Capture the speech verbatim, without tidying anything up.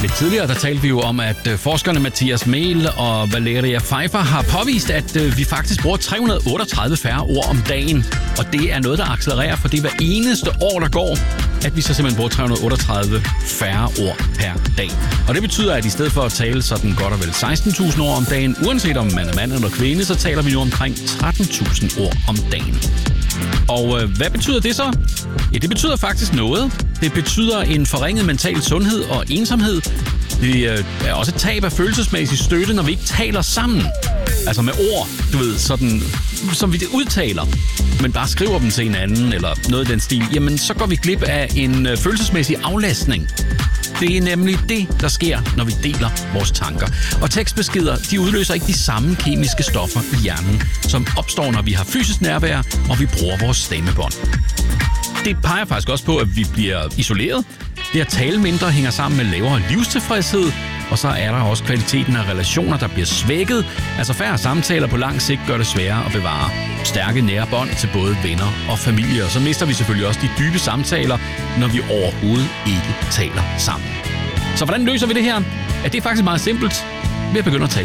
Lidt tidligere, der talte vi jo om, at forskerne Mathias Mehl og Valeria Pfeiffer har påvist, at vi faktisk bruger tre hundrede otteogtredive færre ord om dagen. Og det er noget, der accelererer, for det er hver eneste år, der går, at vi så simpelthen bruger tre hundrede otteogtredive færre ord per dag. Og det betyder, at i stedet for at tale sådan godt og vel seksten tusind ord om dagen, uanset om man er mand eller kvinde, så taler vi nu omkring tretten tusind ord om dagen. Og øh, hvad betyder det så? Ja, det betyder faktisk noget. Det betyder en forringet mental sundhed og ensomhed. Det øh, er også et tab af følelsesmæssig støtte, når vi ikke taler sammen. Altså med ord, du ved, sådan, som vi udtaler, men bare skriver dem til hinanden eller noget i den stil. Jamen, så går vi glip af en øh, følelsesmæssig aflastning. Det er nemlig det, der sker, når vi deler vores tanker. Og tekstbeskeder, de udløser ikke de samme kemiske stoffer i hjernen, som opstår, når vi har fysisk nærvær, og vi bruger vores stemmebånd. Det peger faktisk også på, at vi bliver isoleret. Det at tale mindre hænger sammen med lavere livstilfredshed, og så er der også kvaliteten af relationer, der bliver svækket. Altså færre samtaler på lang sigt gør det sværere at bevare stærke nære bånd til både venner og familie. Og så mister vi selvfølgelig også de dybe samtaler, når vi overhovedet ikke taler sammen. Så hvordan løser vi det her? Ja, det er faktisk meget simpelt ved at begynde at tale